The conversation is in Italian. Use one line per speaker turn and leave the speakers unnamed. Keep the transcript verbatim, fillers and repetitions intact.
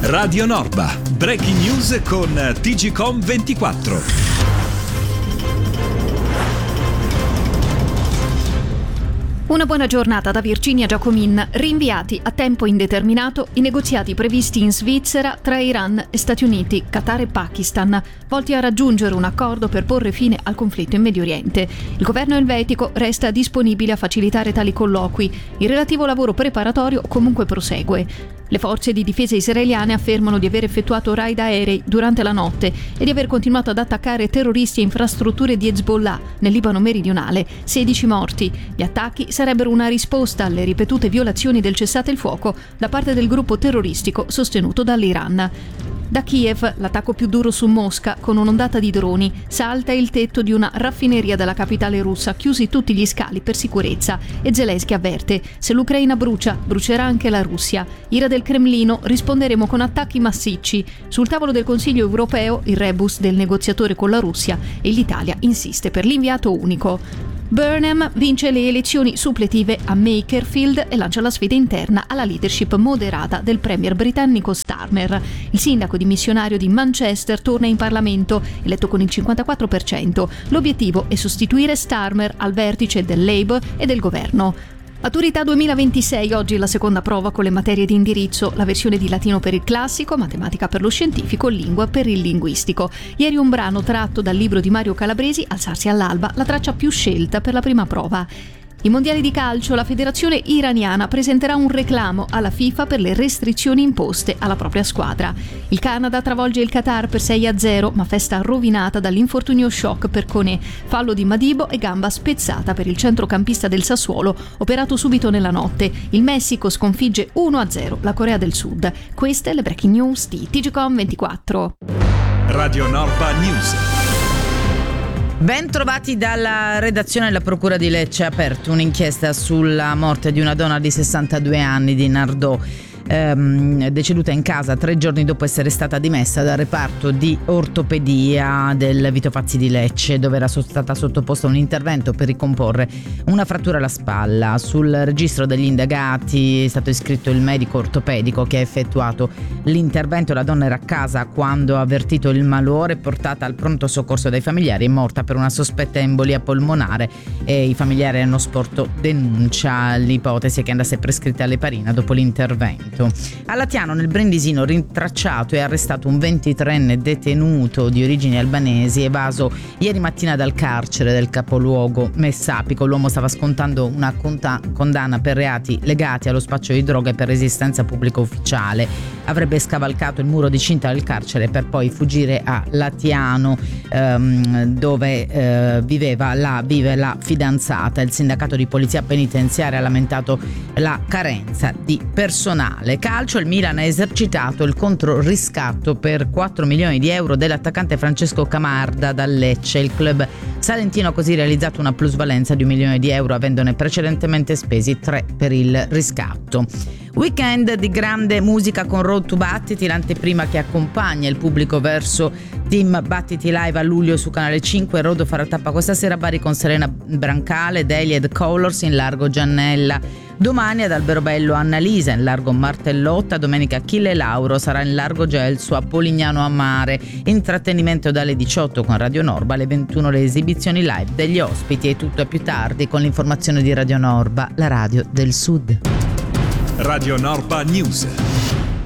Radio Norba, breaking news con T G Com ventiquattro.
Una buona giornata da Virginia Giacomin. Rinviati a tempo indeterminato i negoziati previsti in Svizzera tra Iran e Stati Uniti, Qatar e Pakistan, volti a raggiungere un accordo per porre fine al conflitto in Medio Oriente. Il governo elvetico resta disponibile a facilitare tali colloqui. Il relativo lavoro preparatorio comunque prosegue. Le forze di difesa israeliane affermano di aver effettuato raid aerei durante la notte e di aver continuato ad attaccare terroristi e infrastrutture di Hezbollah nel Libano meridionale. sedici morti. Gli attacchi sarebbero una risposta alle ripetute violazioni del cessate il fuoco da parte del gruppo terroristico sostenuto dall'Iran. Da Kiev, l'attacco più duro su Mosca con un'ondata di droni. Salta il tetto di una raffineria della capitale russa, chiusi tutti gli scali per sicurezza, e Zelensky avverte: se l'Ucraina brucia, brucerà anche la Russia. Ira del Cremlino: risponderemo con attacchi massicci. Sul tavolo del Consiglio europeo il rebus del negoziatore con la Russia e l'Italia insiste per l'inviato unico. Burnham vince le elezioni suppletive a Makerfield e lancia la sfida interna alla leadership moderata del premier britannico Starmer. Il sindaco dimissionario di Manchester torna in Parlamento, eletto con il cinquantaquattro per cento. L'obiettivo è sostituire Starmer al vertice del Labour e del governo. Maturità duemilaventisei, oggi la seconda prova con le materie di indirizzo, la versione di latino per il classico, matematica per lo scientifico, lingua per il linguistico. Ieri un brano tratto dal libro di Mario Calabresi, Alzarsi all'alba, la traccia più scelta per la prima prova. I mondiali di calcio, la federazione iraniana presenterà un reclamo alla FIFA per le restrizioni imposte alla propria squadra. Il Canada travolge il Qatar per sei a zero, ma festa rovinata dall'infortunio shock per Koné, fallo di Madibo e gamba spezzata per il centrocampista del Sassuolo, operato subito nella notte. Il Messico sconfigge uno a zero la Corea del Sud. Queste le breaking news di T G Com ventiquattro.
Radio Norba News.
Ben trovati dalla redazione della Procura di Lecce. Ha aperto un'inchiesta sulla morte di una donna di sessantadue anni di Nardò, ehm, deceduta in casa tre giorni dopo essere stata dimessa dal reparto di ortopedia del Vito Fazzi di Lecce, dove era stata sottoposta a un intervento per ricomporre una frattura alla spalla. Sul registro degli indagati è stato iscritto il medico ortopedico che ha effettuato l'intervento. La donna era a casa quando ha avvertito il malore, portata al pronto soccorso dai familiari, è morta per una sospetta embolia polmonare e i familiari hanno sporto denuncia. L'ipotesi è che andasse prescritta all'eparina dopo l'intervento. A Latiano, nel Brindisino, rintracciato e arrestato un ventitreenne detenuto di origini albanesi, evaso ieri mattina dal carcere del capoluogo Messapico. L'uomo stava scontando una conta- condanna per reati legati allo spaccio di droga e per resistenza pubblica ufficiale. Avrebbe scavalcato il muro di cinta del carcere per poi fuggire a Latiano, ehm, dove eh, viveva la, vive la fidanzata. Il sindacato di polizia penitenziaria ha lamentato la carenza di personale. Calcio, il Milan ha esercitato il controriscatto per quattro milioni di euro dell'attaccante Francesco Camarda dal Lecce. Il club salentino ha così realizzato una plusvalenza di un milione di euro, avendone precedentemente spesi tre per il riscatto. Weekend di grande musica con Road to Battiti, l'anteprima che accompagna il pubblico verso Team Battiti Live a luglio su Canale cinque. Rodo farà tappa questa sera a Bari con Serena Brancale, Delia ed Colors in largo Giannella. Domani ad Alberobello Annalisa in largo Martellotta. Domenica Achille Lauro sarà in largo Gelso a Polignano a Mare. Intrattenimento dalle diciotto con Radio Norba, alle ventuno le esibizioni live degli ospiti e tutto a più tardi con l'informazione di Radio Norba, la radio del Sud.
Radio Norba News.